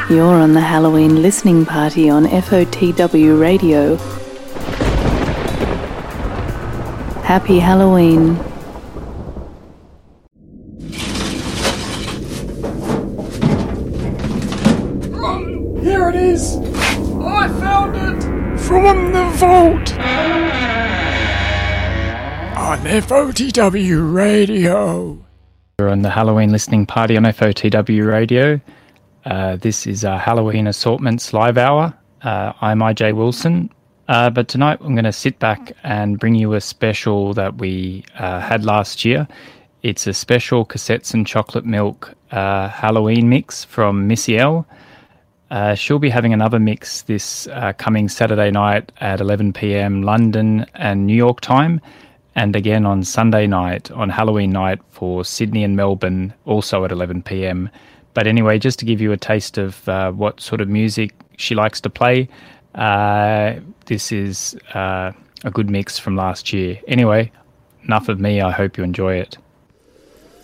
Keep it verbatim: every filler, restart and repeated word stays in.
You're on the Halloween listening party on F O T W Radio. Happy Halloween. Here it is! I found it! From the vault! On F O T W Radio. We're on the Halloween listening party on F O T W Radio. Uh, this is our Halloween Assortments live hour. Uh, I'm I J Wilson, uh, but tonight I'm going to sit back and bring you a special that we uh, had last year. It's a special Cassettes and Chocolate Milk uh, Halloween mix from Missy L. Uh, she'll be having another mix this uh, coming Saturday night at eleven p.m. London and New York time, and again on Sunday night, on Halloween night for Sydney and Melbourne, also at eleven p.m. But anyway, just to give you a taste of uh, what sort of music she likes to play, uh, this is uh, a good mix from last year. Anyway, enough of me. I hope you enjoy it.